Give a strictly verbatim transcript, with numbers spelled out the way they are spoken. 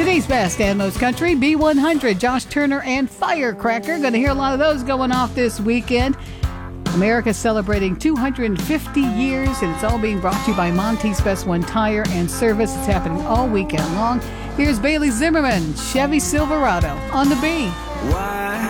Today's best and most country, B one hundred, Josh Turner and Firecracker. Going to hear a lot of those going off this weekend. America's celebrating two hundred fifty years, and it's all being brought to you by Monty's Best One Tire and Service. It's happening all weekend long. Here's Bailey Zimmerman, Chevy Silverado on the B. Why